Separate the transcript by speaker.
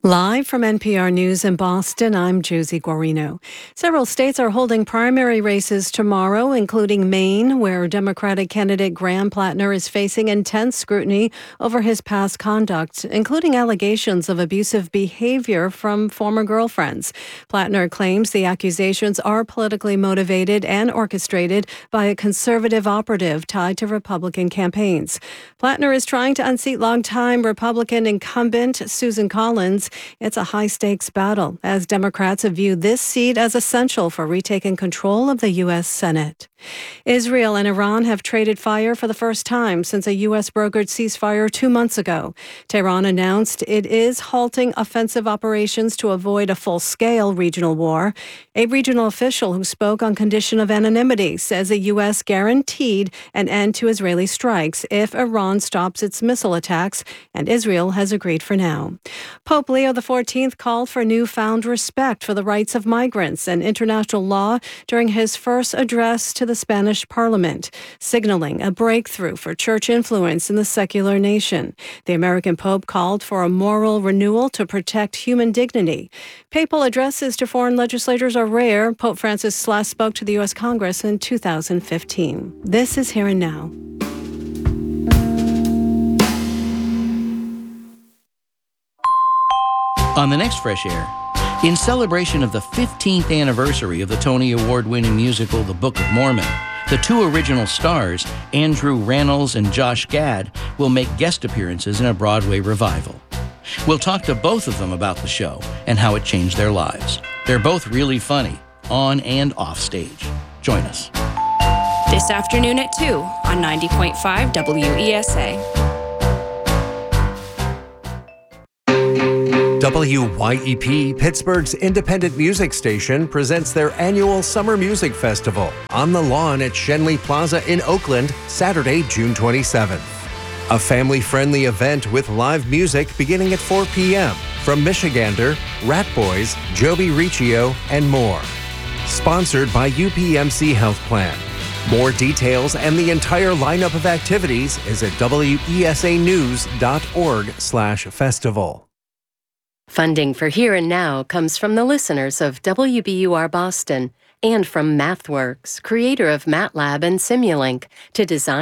Speaker 1: Live from NPR News in Boston, I'm Josie Guarino. Several states are holding primary races tomorrow, including Maine, where Democratic candidate Graham Plattner is facing intense scrutiny over his past conduct, including allegations of abusive behavior from former girlfriends. Plattner claims the accusations are politically motivated and orchestrated by a conservative operative tied to Republican campaigns. Plattner is trying to unseat longtime Republican incumbent Susan Collins. It's a high-stakes battle, as Democrats view this seat as essential for retaking control of the U.S. Senate. Israel and Iran have traded fire for the first time since a U.S.-brokered ceasefire 2 months ago. Tehran announced it is halting offensive operations to avoid a full-scale regional war. A regional official who spoke on condition of anonymity says the U.S. guaranteed an end to Israeli strikes if Iran stops its missile attacks, and Israel has agreed for now. Pope Leo XIV called for newfound respect for the rights of migrants and international law during his first address to the Spanish Parliament, signaling a breakthrough for church influence in the secular nation. The American Pope called for a moral renewal to protect human dignity. Papal addresses to foreign legislators are rare. Pope Francis last spoke to the U.S. Congress in 2015. This is Here and Now.
Speaker 2: On the next Fresh Air, in celebration of the 15th anniversary of the Tony Award-winning musical The Book of Mormon, the two original stars, Andrew Rannells and Josh Gad, will make guest appearances in a Broadway revival. We'll talk to both of them about the show and how it changed their lives. They're both really funny, on and off stage. Join us.
Speaker 3: This afternoon at 2 on 90.5 WESA.
Speaker 4: WYEP, Pittsburgh's independent music station, presents their annual Summer Music Festival on the lawn at Schenley Plaza in Oakland, Saturday, June 27th. A family-friendly event with live music beginning at 4 p.m. from Michigander, Rat Boys, Joby Riccio, and more. Sponsored by UPMC Health Plan. More details and the entire lineup of activities is at wesanews.org/festival.
Speaker 5: Funding for Here and Now comes from the listeners of WBUR Boston and from MathWorks, creator of MATLAB and Simulink, to design